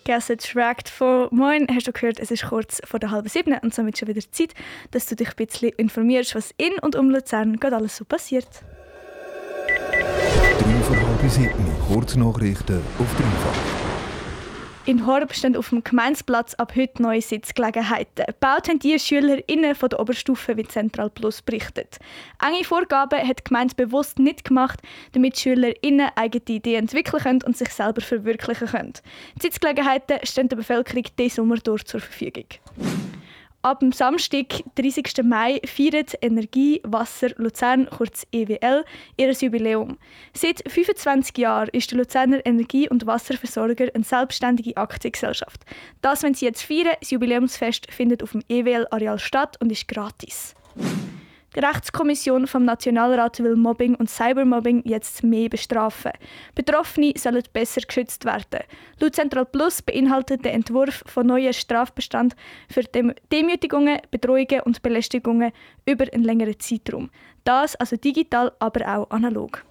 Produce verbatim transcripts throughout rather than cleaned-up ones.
vergessen, Tracked von Moin hast du gehört, es ist kurz vor der halben sieben und somit schon wieder Zeit, dass du dich ein bisschen informierst, was in und um Luzern gerade alles so passiert. Drei vor halb sieben, Kurznachrichten auf dreifach. In Horb stehen auf dem Gemeindeplatz ab heute neue Sitzgelegenheiten. Gebaut haben die SchülerInnen von der Oberstufe, wie Zentral Plus berichtet. Enge Vorgaben hat die Gemeinde bewusst nicht gemacht, damit die SchülerInnen eigene Ideen entwickeln können und sich selber verwirklichen können. Die Sitzgelegenheiten stehen der Bevölkerung diesen Sommer durch zur Verfügung. Ab dem Samstag, dreißigsten Mai, feiert Energie Wasser Luzern, kurz E W L, ihr Jubiläum. Seit fünfundzwanzig Jahren ist der Luzerner Energie- und Wasserversorger eine selbstständige Aktiengesellschaft. Das wollen sie jetzt feiern. Das Jubiläumsfest findet auf dem E W L-Areal statt und ist gratis. Die Rechtskommission vom Nationalrat will Mobbing und Cybermobbing jetzt mehr bestrafen. Betroffene sollen besser geschützt werden. Laut Zentral Plus beinhaltet der Entwurf von neuen Strafbestand für Dem- Demütigungen, Bedrohungen und Belästigungen über einen längeren Zeitraum. Das also digital, aber auch analog.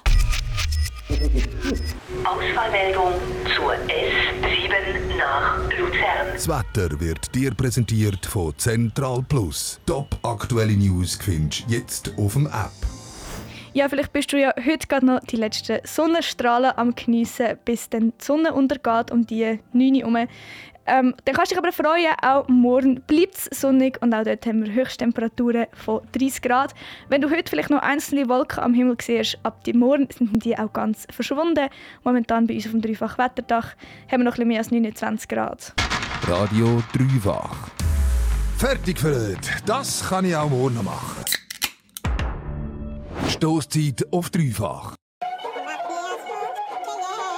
Ausfallmeldung zur S sieben nach Luzern. Das Wetter wird dir präsentiert von Zentral Plus. Top aktuelle News findest du jetzt auf dem App. Ja, vielleicht bist du ja heute gerade noch die letzten Sonnenstrahlen am Geniessen, bis dann die Sonne untergeht um die neun Uhr herum. Ähm, dann kannst du dich aber freuen, auch morgen bleibt es sonnig und auch dort haben wir Höchsttemperaturen von dreißig Grad. Wenn du heute vielleicht noch einzelne Wolken am Himmel siehst, ab dem Morgen sind die auch ganz verschwunden. Momentan bei uns auf dem Dreifach-Wetterdach haben wir noch ein bisschen mehr als neunundzwanzig Grad. Radio Dreifach. Fertig für heute. Das kann ich auch morgen noch machen. Stosszeit auf Dreifach.